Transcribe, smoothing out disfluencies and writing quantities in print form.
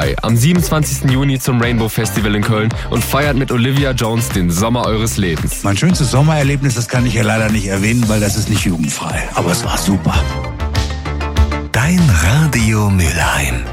vorbei am 27. Juni zum Rainbow Festival in Köln und feiert mit Olivia Jones den Sommer eures Lebens. Mein schönstes Sommererlebnis, das kann ich ja leider nicht erwähnen, weil das ist nicht jugendfrei. Aber es war super. Dein Radio Mülheim.